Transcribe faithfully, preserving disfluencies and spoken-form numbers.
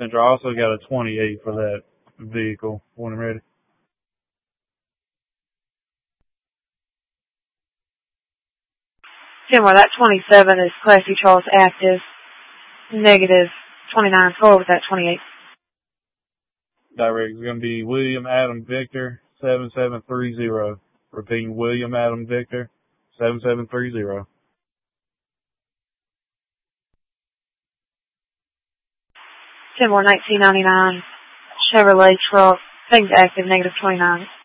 Central. I also got a twenty-eight for that vehicle when I'm ready. Kenmore, that twenty-seven is Classy Charles active. Negative twenty-nine four with that twenty-eight. Direct is going to be William Adam Victor seven seven three zero. Repeating, William Adam Victor seven seven three zero. Kenmore, nineteen ninety-nine Chevrolet truck. Things active, negative twenty-nine.